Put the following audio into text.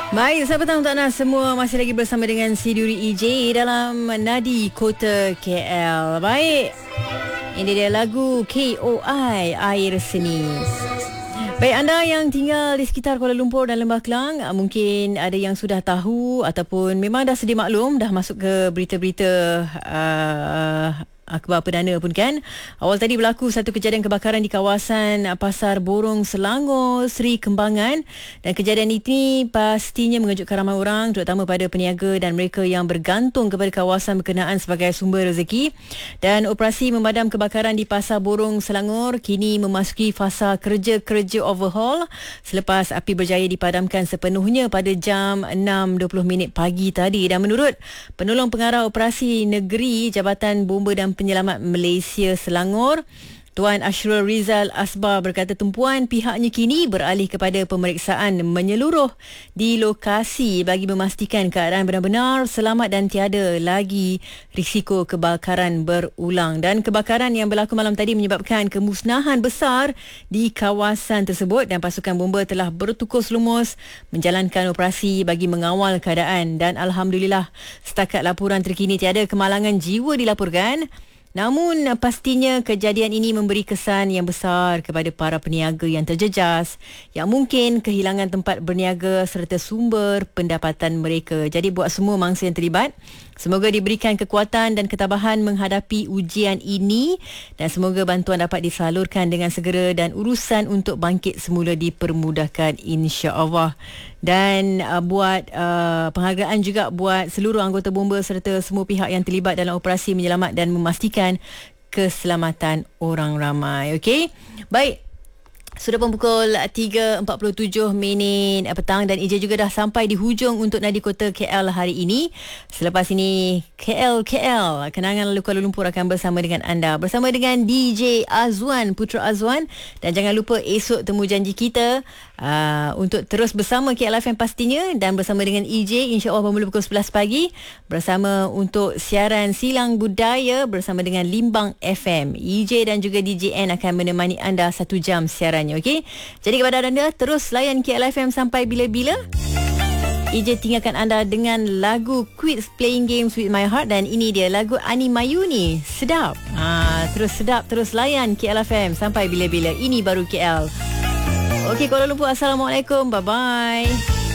Baik, selamat petang untuk anda semua. Masih lagi bersama dengan si Duri EJ dalam Nadi Kota KL. Baik, ini dia lagu KOI, Air Seni. Baik, anda yang tinggal di sekitar Kuala Lumpur dan Lembah Kelang, mungkin ada yang sudah tahu ataupun memang dah sedia maklum, dah masuk ke berita-berita akhbar perdana pun kan. Awal tadi berlaku satu kejadian kebakaran di kawasan Pasar Borong Selangor, Seri Kembangan, dan kejadian ini pastinya mengejutkan ramai orang, terutama pada peniaga dan mereka yang bergantung kepada kawasan berkenaan sebagai sumber rezeki. Dan operasi memadam kebakaran di Pasar Borong Selangor kini memasuki fasa kerja overhaul selepas api berjaya dipadamkan sepenuhnya pada jam 6.20 pagi tadi. Dan menurut penolong pengarah operasi negeri Jabatan Bomba dan Penyelamat Malaysia Selangor, Tuan Ashrul Rizal Asbar berkata tumpuan pihaknya kini beralih kepada pemeriksaan menyeluruh di lokasi bagi memastikan keadaan benar-benar selamat dan tiada lagi risiko kebakaran berulang. Dan kebakaran yang berlaku malam tadi menyebabkan kemusnahan besar di kawasan tersebut dan pasukan bomba telah bertukus lumus menjalankan operasi bagi mengawal keadaan. Dan alhamdulillah, setakat laporan terkini tiada kemalangan jiwa dilaporkan. Namun pastinya kejadian ini memberi kesan yang besar kepada para peniaga yang terjejas, yang mungkin kehilangan tempat berniaga serta sumber pendapatan mereka. Jadi buat semua mangsa yang terlibat, semoga diberikan kekuatan dan ketabahan menghadapi ujian ini dan semoga bantuan dapat disalurkan dengan segera dan urusan untuk bangkit semula dipermudahkan, insya-Allah. Dan buat penghargaan juga buat seluruh anggota bomba serta semua pihak yang terlibat dalam operasi menyelamat dan memastikan keselamatan orang ramai. Okey. Baik. Sudah pun pukul 3.47 petang dan EJ juga dah sampai di hujung untuk Nadi Kota KL hari ini. Selepas ini KL Kenangan Lalu Kuala Lumpur akan bersama dengan anda, bersama dengan DJ Azwan, Putra Azwan. Dan jangan lupa esok temu janji kita untuk terus bersama KLFM pastinya, dan bersama dengan EJ insya-Allah bermula pukul 11 pagi bersama untuk siaran Silang Budaya bersama dengan Limbang FM. EJ dan juga DJ N akan menemani anda 1 jam siaran. Okey. Jadi kepada anda terus layan KLFM sampai bila-bila. EJ tinggalkan anda dengan lagu Quit Playing Games With My Heart, dan ini dia lagu Ani Mayu ni. Sedap. Terus sedap, terus layan KLFM sampai bila-bila. Ini baru KL. Okey, Kuala Lumpur, assalamualaikum. Bye-bye.